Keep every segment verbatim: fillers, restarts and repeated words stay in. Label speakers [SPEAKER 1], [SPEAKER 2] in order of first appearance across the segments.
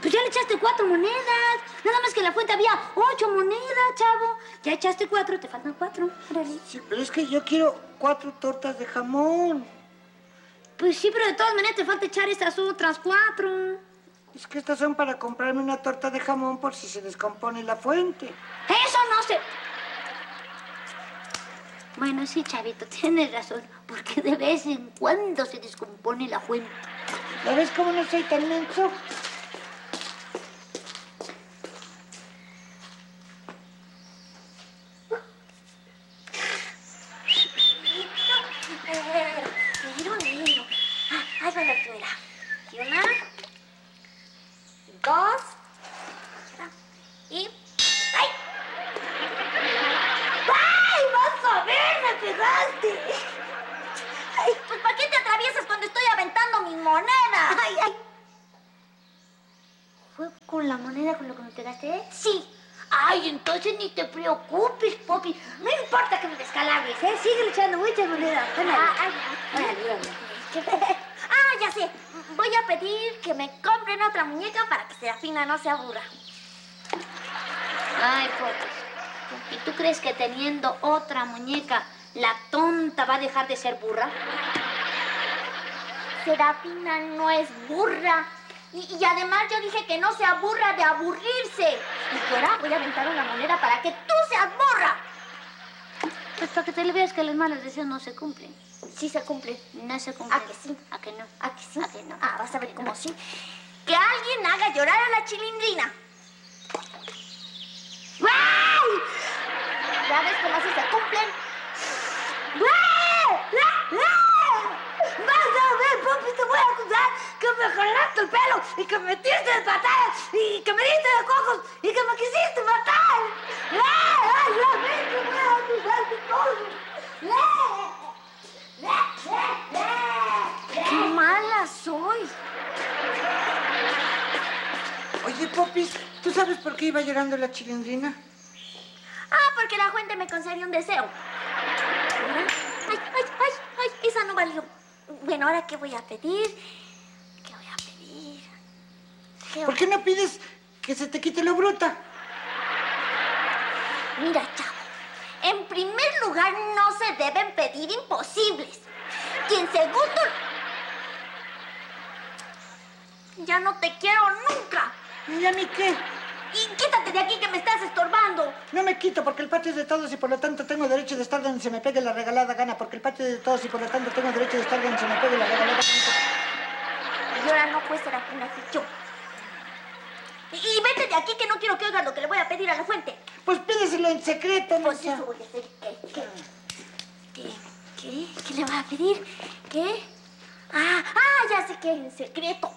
[SPEAKER 1] Pues ya le echaste cuatro monedas. Nada más que en la fuente había ocho monedas, chavo. Ya echaste cuatro, te faltan cuatro. Órale.
[SPEAKER 2] Sí, pero es que yo quiero cuatro tortas de jamón.
[SPEAKER 1] Pues sí, pero de todas maneras te falta echar estas otras cuatro.
[SPEAKER 2] Es que estas son para comprarme una torta de jamón por si se descompone la fuente.
[SPEAKER 1] ¡Eso no se...! Bueno, sí, chavito, tienes razón. Porque de vez en cuando se descompone la fuente.
[SPEAKER 2] ¿Ya ves cómo no soy tan menso?
[SPEAKER 1] Negro, negro. Ah, ahí va la primera. Y una, dos, y... ¡ay! ¡Ay, vas a ver, me pegaste! Ay, pues ¿para qué te atraviesas cuando estoy aventando mis monedas? ¡Ay, ay! ¿Fue con la moneda con lo que me pegaste? Sí. Ay, entonces ni te preocupes, Poppy. No importa que me descalabres, ¿eh? Sigue echando muchas monedas. Ah, ay, ay. Ah, ya sé. Voy a pedir que me compren otra muñeca para que Serafina no se aburra. Ay, Poppy. ¿Y tú crees que teniendo otra muñeca, la tonta va a dejar de ser burra? Serafina no es burra. Y, y además yo dije que no se aburra de aburrirse. Y ahora voy a aventar una moneda para que tú seas burra. Pues para que te le veas que los malos deseos no se cumplen. Sí se cumplen. No se cumplen. ¿A que sí? ¿A que no? ¿A que sí? ¿A que no? Ah, vas a ver cómo sí. Que alguien haga llorar a la Chilindrina. ¡Ay! ¿Ya ves cómo así se cumplen? ¡Ay! ¡Ay! ¡Vas a ver, Poppy! Te voy a acusar que me jalaste el pelo y que me metiste de patadas y que me diste de cojos y que me quisiste matar. ¡Ay! ¡Ay! ¡Ya ves que voy a acusar de todo! ¡Qué mala soy!
[SPEAKER 2] Oye, Poppy, ¿tú sabes por qué iba llorando la Chilindrina?
[SPEAKER 1] Ah, porque la fuente me concedió un deseo. ¡Ay, ay, ay, ay! Esa no valió. Bueno, ¿ahora qué voy a pedir? ¿Qué voy a pedir? ¿Qué
[SPEAKER 2] ¿Por qué no pides que se te quite lo bruta?
[SPEAKER 1] Mira, chavo, en primer lugar no se deben pedir imposibles. Y en segundo... ya no te quiero nunca.
[SPEAKER 2] ¿Y a mí qué?
[SPEAKER 1] Y quítate de aquí que me estás estorbando.
[SPEAKER 2] No me quito porque el patio es de todos y por lo tanto tengo derecho de estar donde se me pegue la regalada gana. Porque el patio es de todos y por lo tanto tengo derecho de estar donde se me pegue la regalada gana.
[SPEAKER 1] Y ahora no puede ser aquí una yo. Y, y vete de aquí que no quiero que oigas lo que le voy a pedir a la fuente.
[SPEAKER 2] Pues pídeselo en secreto, ¿no?
[SPEAKER 1] Pues eso voy a hacer. ¿Qué? ¿Qué? ¿Qué? ¿Qué? ¿Qué le va a pedir? ¿Qué? Ah, ah, ya sé que es en secreto.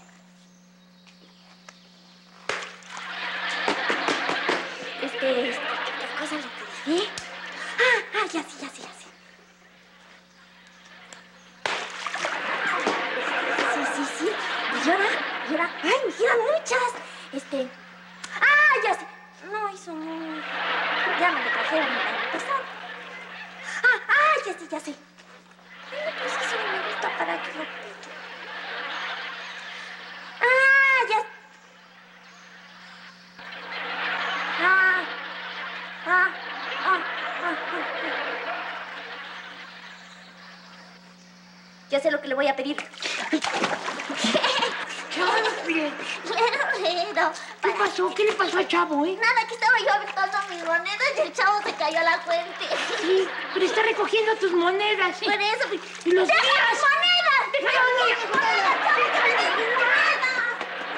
[SPEAKER 1] Este, este, ¿qué cosa le pedí? Ah, ah, ya sé, ya sé, ya sé. Sí, sí, sí. Y ahora, y ahora, ¡ay, mira, muchas! Este, ah, ya sé. No, eso no. Ya me lo trajeron el año pasado. Ah, ah, ya sé, ya sé. Ay, no, pues eso no me gusta para que lo pido. Ah, ya. Ah, ah, ah, ah, ah, ah. Ya sé lo que le voy a pedir.
[SPEAKER 2] ¡Chale!
[SPEAKER 1] Pero, pero...
[SPEAKER 2] ¿Qué pasó? ¿Qué le pasó al chavo, eh?
[SPEAKER 1] Nada, que estaba yo aventando mis monedas y el chavo se cayó a la fuente.
[SPEAKER 2] Sí, pero está recogiendo tus monedas.
[SPEAKER 1] Por eso...
[SPEAKER 2] ¿Y los
[SPEAKER 1] ¡Deja
[SPEAKER 2] míos?
[SPEAKER 1] mis monedas! ¡Deja mis monedas!